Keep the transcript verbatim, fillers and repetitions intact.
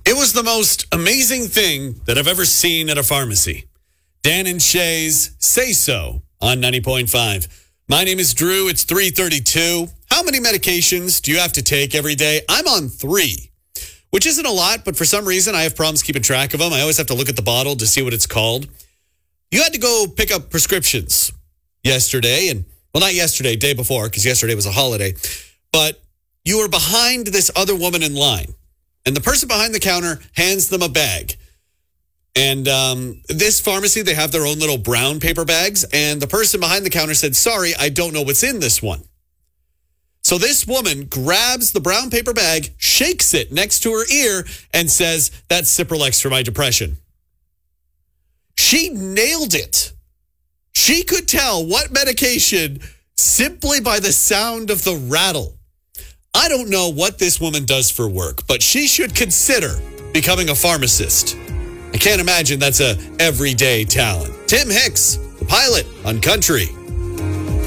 It was the most amazing thing that I've ever seen at a pharmacy. Dan and Shay's Say So on ninety point five. My name is Drew. It's three thirty-two. How many medications do you have to take every day? I'm on three, which isn't a lot, but for some reason I have problems keeping track of them. I always have to look at the bottle to see what it's called. You had to go pick up prescriptions yesterday, and well, not yesterday, day before, because yesterday was a holiday, but you were behind this other woman in line. And the person behind the counter hands them a bag. And um, this pharmacy, they have their own little brown paper bags. And the person behind the counter said, sorry, I don't know what's in this one. So this woman grabs the brown paper bag, shakes it next to her ear, and says, that's Cipralex for my depression. She nailed it. She could tell what medication simply by the sound of the rattle. I don't know what this woman does for work, but she should consider becoming a pharmacist. I can't imagine that's a everyday talent. Tim Hicks, the pilot on Country.